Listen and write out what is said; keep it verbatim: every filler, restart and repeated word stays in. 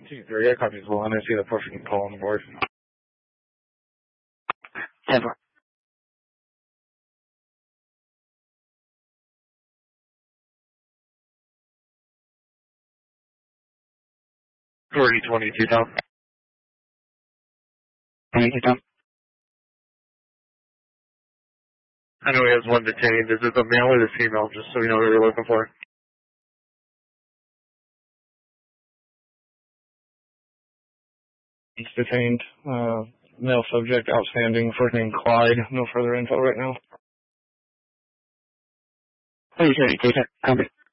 Two three, I copy as well, and I see the person call on the board. ten four. Three twenty-two, Tom. twenty-two, Tom. I know he has one detained. Is it the male or the female, just so we know what we're looking for? He's detained. Uh, male subject, outstanding. First name Clyde. No further info right now. Please, thirty-two, sir. Copy.